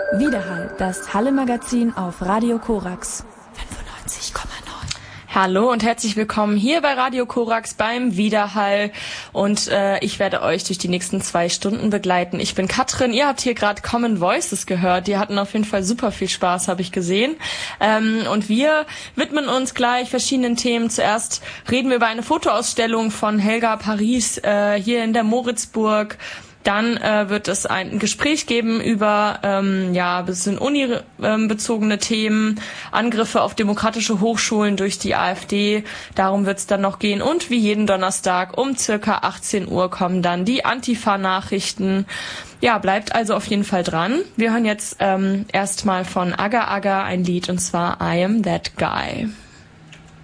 Widerhall, das Halle-Magazin auf Radio Korax 95,9. Hallo und herzlich willkommen hier bei Radio Korax beim Widerhall und ich werde euch durch die nächsten 2 Stunden begleiten. Ich bin Katrin, ihr habt hier gerade Common Voices gehört, die hatten auf jeden Fall super viel Spaß, habe ich gesehen. Und wir widmen uns gleich verschiedenen Themen. Zuerst reden wir über eine Fotoausstellung von Helga Paris hier in der Moritzburg. Dann wird es ein Gespräch geben über bisschen unibezogene Themen, Angriffe auf demokratische Hochschulen durch die AfD. Darum wird es dann noch gehen. Und wie jeden Donnerstag um circa 18 Uhr kommen dann die Antifa-Nachrichten. Ja, bleibt also auf jeden Fall dran. Wir hören jetzt erstmal von Aga Aga ein Lied, und zwar I Am That Guy.